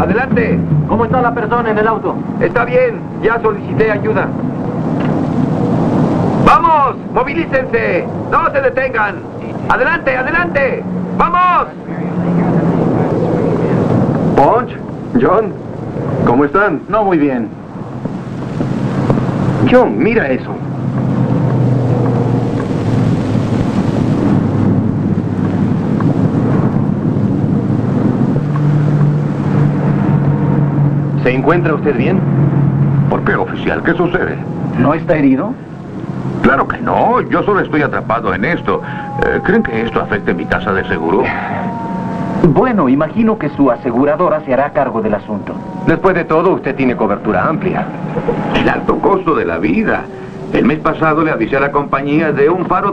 Adelante. ¿Cómo está la persona en el auto? Está bien, ya solicité ayuda. ¡Vamos! ¡Movilícense! ¡No se detengan! ¡Adelante, adelante! ¡Vamos! Punch, John, ¿cómo están? No muy bien. John, mira eso. ¿Se encuentra usted bien? ¿Por qué, oficial? ¿Qué sucede? ¿No está herido? Claro que no, yo solo estoy atrapado en esto. ¿Creen que esto afecte mi casa de seguro? Bueno, imagino que su aseguradora se hará cargo del asunto. Después de todo, usted tiene cobertura amplia. El alto costo de la vida. El mes pasado le avisé a la compañía de un paro